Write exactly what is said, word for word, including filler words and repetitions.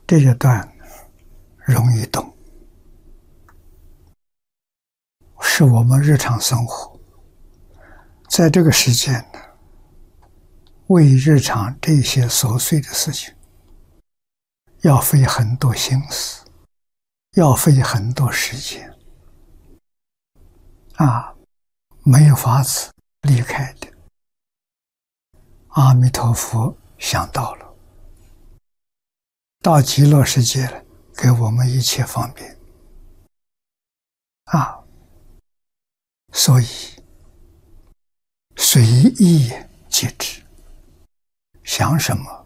这一段容易懂，是我们日常生活在这个时间呢，为日常这些琐碎的事情，要费很多心思，要费很多时间，啊，没有法子离开的。阿弥陀佛想到了，到极乐世界了，给我们一切方便，啊，所以随意即止，想什么